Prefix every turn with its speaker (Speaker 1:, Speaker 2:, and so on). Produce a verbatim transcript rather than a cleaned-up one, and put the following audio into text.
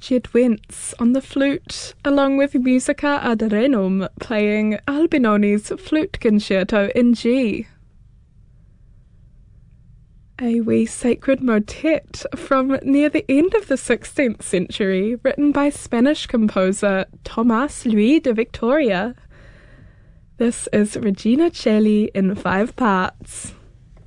Speaker 1: Richard Wentz on the flute, along with Musica ad Renum playing Albinoni's Flute Concerto in G. A wee sacred motet from near the end of the sixteenth century, written by Spanish composer Tomás Luis de Victoria. This is Regina Coeli in five parts.